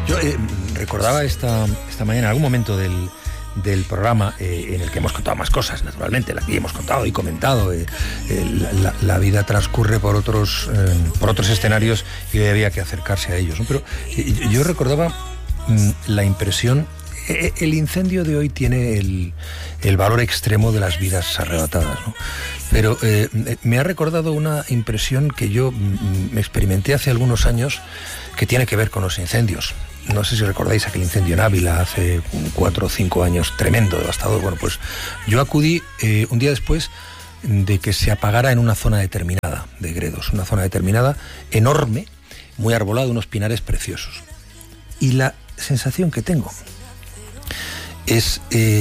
Yo recordaba esta mañana, en algún momento del programa, en el que hemos contado más cosas, naturalmente, la que hemos contado y comentado. La vida transcurre por otros escenarios y había que acercarse a ellos, ¿no? Pero yo recordaba la impresión. El incendio de hoy tiene el valor extremo de las vidas arrebatadas, ¿no? Pero me ha recordado una impresión que yo me experimenté hace algunos años, que tiene que ver con los incendios. No sé si recordáis aquel incendio en Ávila hace 4 o 5 años, tremendo, devastador. Bueno, pues yo acudí un día después de que se apagara en una zona determinada de Gredos, una zona determinada enorme, muy arbolada, unos pinares preciosos. Y la sensación que tengo es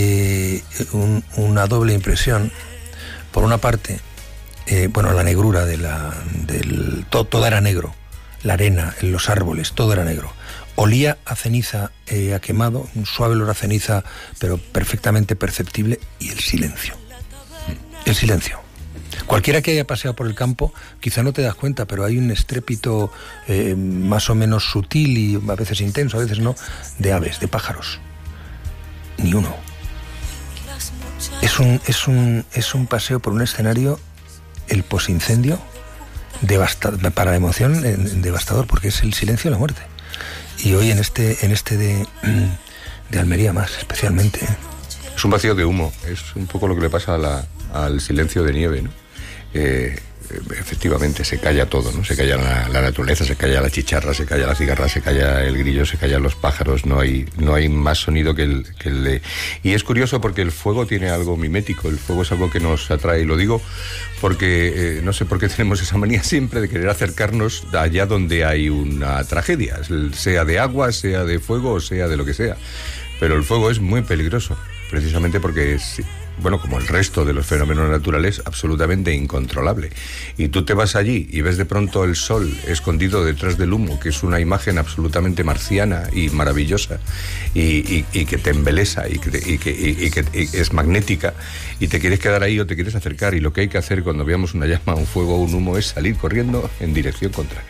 una doble impresión. Por una parte, la negrura todo era negro, la arena, los árboles, todo era negro. Olía a ceniza, a quemado, un suave olor a ceniza, pero perfectamente perceptible, y el silencio. El silencio. Cualquiera que haya paseado por el campo, quizá no te das cuenta, pero hay un estrépito más o menos sutil y a veces intenso, a veces no, de aves, de pájaros. Ni uno. Es un paseo por un escenario, el posincendio, para la emoción, devastador, porque es el silencio de la muerte. Y hoy en este de Almería más, especialmente. Es un vacío de humo, es un poco lo que le pasa al silencio de nieve, ¿no? Efectivamente, se calla todo, ¿no? Se calla la naturaleza, se calla la chicharra, se calla la cigarra, se calla el grillo, se callan los pájaros, no hay más sonido que el de... Y es curioso porque el fuego tiene algo mimético, el fuego es algo que nos atrae, y lo digo porque no sé por qué tenemos esa manía siempre de querer acercarnos allá donde hay una tragedia, sea de agua, sea de fuego o sea de lo que sea. Pero el fuego es muy peligroso, precisamente porque es... como el resto de los fenómenos naturales, absolutamente incontrolable. Y tú te vas allí y ves de pronto el sol escondido detrás del humo, que es una imagen absolutamente marciana y maravillosa, y que te embelesa y que es magnética, y te quieres quedar ahí o te quieres acercar, y lo que hay que hacer cuando veamos una llama, un fuego o un humo es salir corriendo en dirección contraria.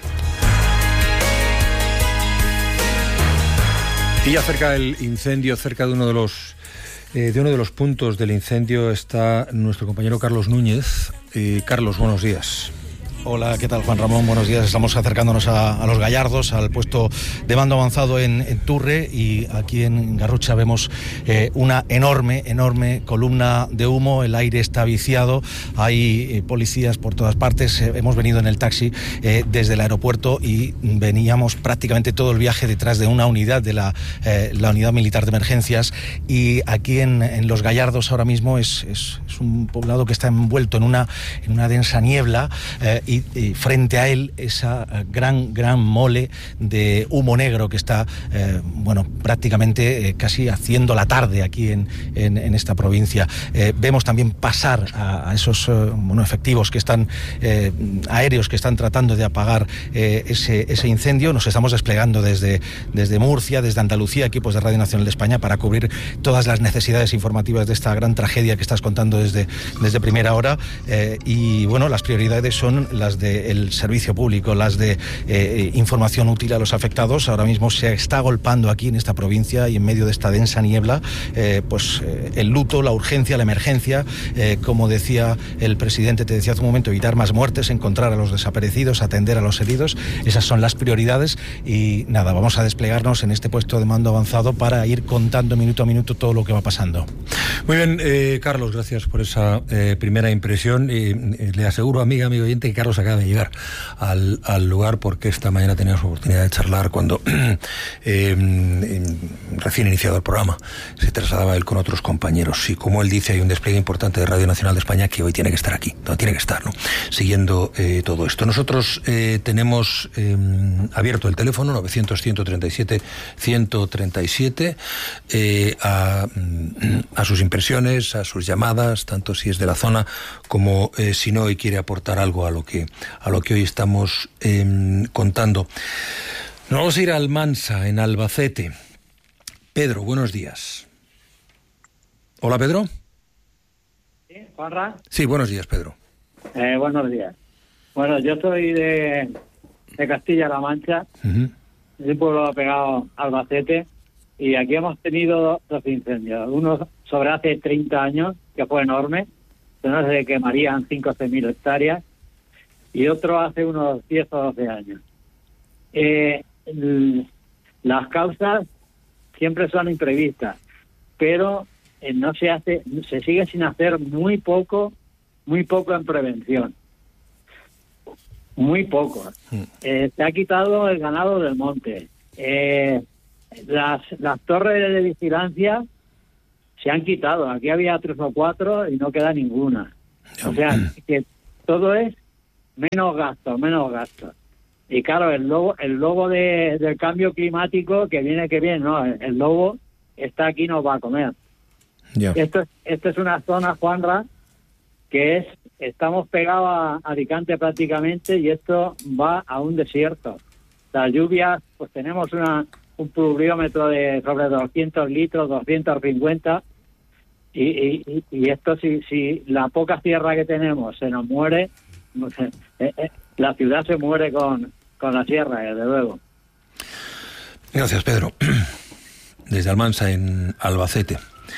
Y acerca del incendio, cerca de uno de los puntos del incendio está nuestro compañero Carlos Núñez. Carlos, buenos días. Hola, ¿qué tal, Juan Ramón? Buenos días. Estamos acercándonos a Los Gallardos, al puesto de mando avanzado en Turre, y aquí en Garrucha vemos una enorme columna de humo. El aire está viciado, hay policías por todas partes. Hemos venido en el taxi desde el aeropuerto y veníamos prácticamente todo el viaje detrás de una unidad de la unidad militar de emergencias, y aquí en Los Gallardos ahora mismo es un poblado que está envuelto en una densa niebla, y frente a él esa gran mole de humo negro que está prácticamente casi haciendo la tarde aquí en esta provincia. Vemos también pasar a esos efectivos que están aéreos, que están tratando de apagar ese incendio. Nos estamos desplegando desde Murcia, desde Andalucía, equipos de Radio Nacional de España, para cubrir todas las necesidades informativas de esta gran tragedia que estás contando desde primera hora, y las prioridades son las del servicio público, las de información útil a los afectados. Ahora mismo se está agolpando aquí en esta provincia, y en medio de esta densa niebla, el luto, la urgencia, la emergencia, como decía el presidente, te decía hace un momento, evitar más muertes, encontrar a los desaparecidos, atender a los heridos. Esas son las prioridades, y nada, vamos a desplegarnos en este puesto de mando avanzado para ir contando minuto a minuto todo lo que va pasando. Muy bien, Carlos, gracias por esa primera impresión. Le aseguro, amigo oyente, que Carlos acaba de llegar al lugar, porque esta mañana teníamos oportunidad de charlar cuando recién iniciado el programa se trasladaba él con otros compañeros, y como él dice, hay un despliegue importante de Radio Nacional de España que hoy tiene que estar aquí, tiene que estar, ¿no?, siguiendo todo esto. Nosotros tenemos abierto el teléfono 900-137-137 a sus impresiones, a sus llamadas, tanto si es de la zona como si no y quiere aportar algo a lo que hoy estamos contando. Nos vamos a ir a Almansa, en Albacete. Pedro, buenos días. Hola, Pedro. ¿Sí, Juanra? Sí, buenos días, Pedro. Buenos días. Bueno, yo soy de Castilla-La Mancha. Uh-huh. es un pueblo pegado a Albacete, y aquí hemos tenido dos incendios. Uno sobre hace 30 años, que fue enorme, que no se quemarían 5 o 6.000 hectáreas, y otro hace unos 10 o 12 años. Las causas siempre son imprevistas, pero no se sigue sin hacer muy poco en prevención. Muy poco. Se ha quitado el ganado del monte. Las torres de vigilancia se han quitado. Aquí había 3 o 4 y no queda ninguna. O sea, que todo es menos gasto. Y claro, el lobo del cambio climático que viene, no, el lobo está aquí, nos va a comer. Esto es una zona, Juanra, que estamos pegados a Alicante prácticamente, y esto va a un desierto. Las lluvias, pues tenemos un pluviómetro de sobre 200 litros, 250, y esto, si la poca tierra que tenemos se nos muere, la ciudad se muere con la sierra, desde luego. Gracias, Pedro. Desde Almansa, en Albacete.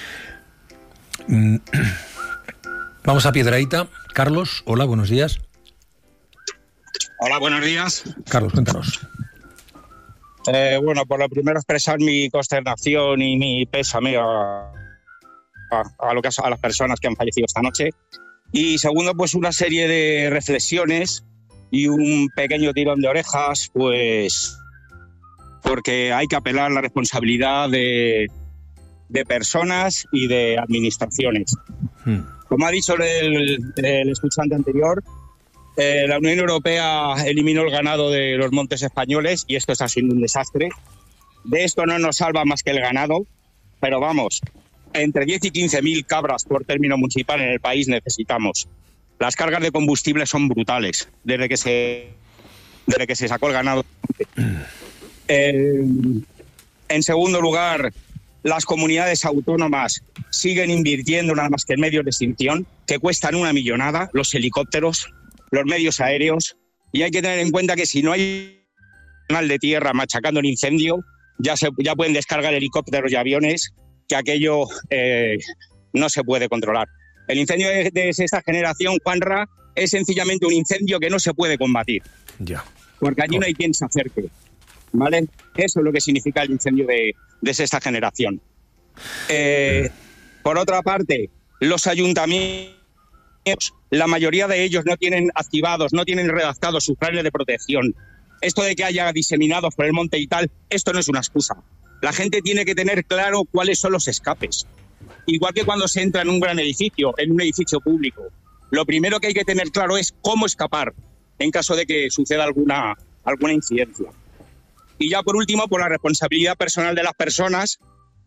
Vamos a Piedrahíta. Carlos, hola, buenos días. Hola, buenos días. Carlos, cuéntanos. Bueno, por lo primero expresar mi consternación y mi pésame a las personas que han fallecido esta noche. Y segundo, pues una serie de reflexiones y un pequeño tirón de orejas, pues porque hay que apelar a la responsabilidad de personas y de administraciones. Como ha dicho el escuchante anterior, la Unión Europea eliminó el ganado de los montes españoles y esto está siendo un desastre. De esto no nos salva más que el ganado, pero vamos, entre 10 y 15.000 cabras por término municipal en el país necesitamos. Las cargas de combustible son brutales desde que se sacó el ganado. En segundo lugar, las comunidades autónomas siguen invirtiendo nada más que en medios de extinción, que cuestan una millonada, los helicópteros, los medios aéreos, y hay que tener en cuenta que si no hay canal de tierra machacando el incendio, ya pueden descargar helicópteros y aviones, que aquello no se puede controlar. El incendio de esta generación, Juanra, es sencillamente un incendio que no se puede combatir. Ya. Porque allí no hay quien se acerque, ¿vale? Eso es lo que significa el incendio de sexta generación. Por otra parte, los ayuntamientos, la mayoría de ellos no tienen activados, no tienen redactados sus planes de protección. Esto de que haya diseminados por el monte y tal, esto no es una excusa. La gente tiene que tener claro cuáles son los escapes. Igual que cuando se entra en un gran edificio, en un edificio público. Lo primero que hay que tener claro es cómo escapar en caso de que suceda alguna incidencia. Y ya por último, por la responsabilidad personal de las personas,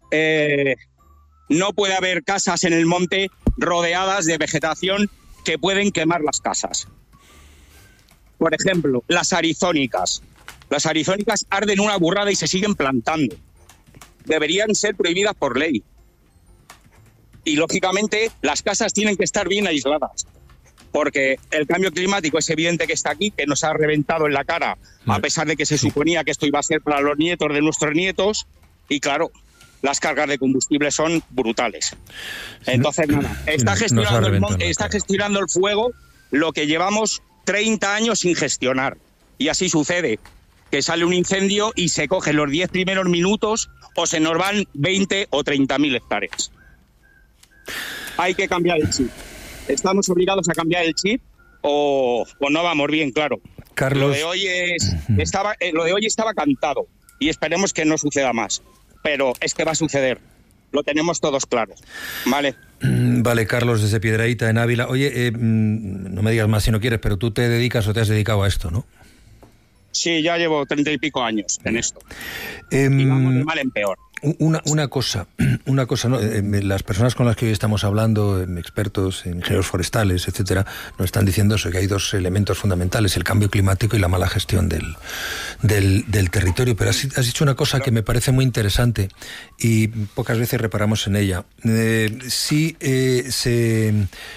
no puede haber casas en el monte rodeadas de vegetación que pueden quemar las casas. Por ejemplo, las arizónicas. Las arizónicas arden una burrada y se siguen plantando. Deberían ser prohibidas por ley. Y, lógicamente, las casas tienen que estar bien aisladas, porque el cambio climático es evidente que está aquí, que nos ha reventado en la cara, a pesar de que se suponía que esto iba a ser para los nietos de nuestros nietos, y claro, las cargas de combustible son brutales. Entonces, nada, está gestionando el fuego lo que llevamos 30 años sin gestionar. Y así sucede, que sale un incendio y se cogen los 10 primeros minutos o se nos van 20 o 30.000 hectáreas. Hay que cambiar el chip. Estamos obligados a cambiar el chip o no vamos bien, claro. Carlos, lo de hoy estaba cantado y esperemos que no suceda más. Pero es que va a suceder. Lo tenemos todos claros. ¿Vale? Vale, Carlos, desde Piedrahíta, en Ávila. Oye, no me digas más si no quieres, pero tú te dedicas o te has dedicado a esto, ¿no? Sí, ya llevo 30 y pico años en esto. Y vamos de mal en peor. Una cosa, ¿no? Las personas con las que hoy estamos hablando, expertos, ingenieros forestales, etcétera, nos están diciendo eso, que hay dos elementos fundamentales, el cambio climático y la mala gestión del territorio. Pero has dicho una cosa que me parece muy interesante y pocas veces reparamos en ella. Sí,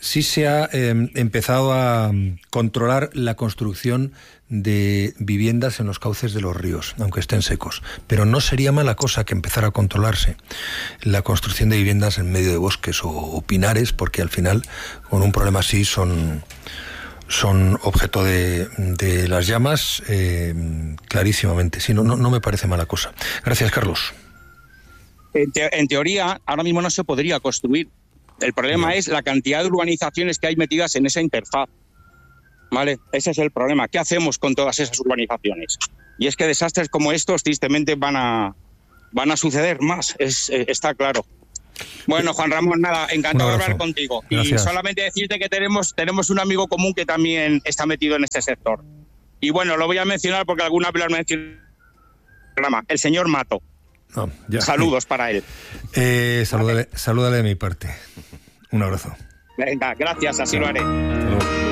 sí se ha empezado a controlar la construcción de viviendas en los cauces de los ríos, aunque estén secos. Pero no sería mala cosa que empezara a controlarse la construcción de viviendas en medio de bosques o pinares, porque al final, con un problema así, son objeto de las llamas clarísimamente. Sí, no me parece mala cosa. Gracias, Carlos. En teoría, ahora mismo no se podría construir. El problema es la cantidad de urbanizaciones que hay metidas en esa interfaz. ¿Vale? Ese es el problema. ¿Qué hacemos con todas esas urbanizaciones? Y es que desastres como estos, tristemente, van a suceder más. Está claro. Bueno, Juan Ramón, nada, encantado de hablar contigo. Gracias. Y solamente decirte que tenemos un amigo común que también está metido en este sector. Y bueno, lo voy a mencionar porque alguna vez lo han mencionado en el programa. El señor Mato. Saludos para él. Salúdale de mi parte. Un abrazo. Venga, gracias, así lo haré.